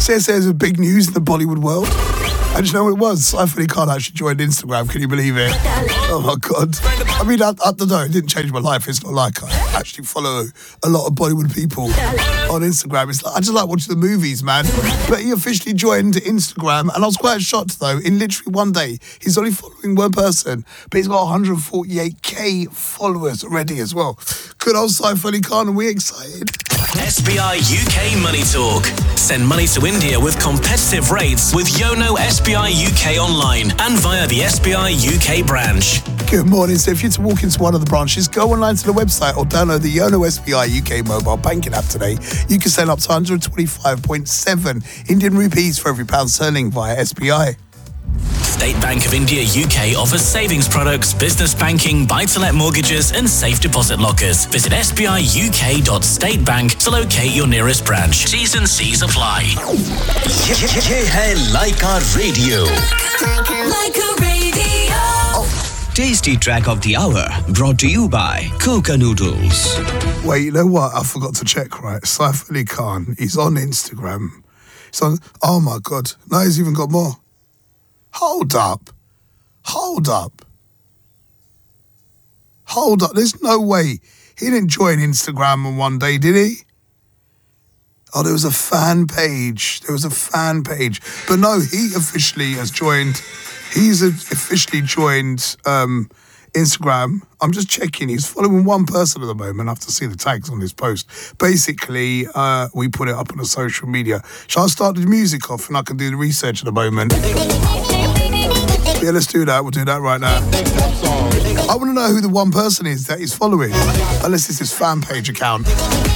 Says there's a big news in the Bollywood world. And you know what it was? Saif Ali Khan actually joined Instagram. Can you believe it? Oh my God. I mean, I don't know. It didn't change my life. It's not like I actually follow a lot of Bollywood people on Instagram. It's like, I just like watching the movies, man. But he officially joined Instagram. And I was quite shocked, though. In literally one day, he's only following one person, but he's got 148k followers already as well. Good old Saif Ali Khan, and we're excited. SBI UK Money Talk. Send money to India with competitive rates with Yono SBI UK online and via the SBI UK branch. Good morning. So if you're to walk into one of the branches, go online to the website or download the Yono SBI UK mobile banking app today. You can send up to 125.7 Indian rupees for every pound sterling via SBI. State Bank of India UK offers savings products, business banking, buy-to-let mortgages and safe deposit lockers. Visit sbiuk.statebank to locate your nearest branch. T's and C's apply. ये है Laika Radio. Laika Radio. Tasty track of the hour brought to you by Coca Noodles. Wait, you know what? I forgot to check, right? Saif Ali Khan, he's on Instagram. He's on, oh my God. Now he's even got more. Hold up. There's no way. He didn't join Instagram on one day, did he? Oh, there was a fan page. But no, he officially has joined. He's officially joined Instagram. I'm just checking. He's following one person at the moment. I have to see the tags on his post. Basically, we put it up on the social media. Shall I start the music off and I can do the research at the moment? Yeah, let's do that. We'll do that right now. I want to know who the one person is that he's following. Unless it's his fan page account.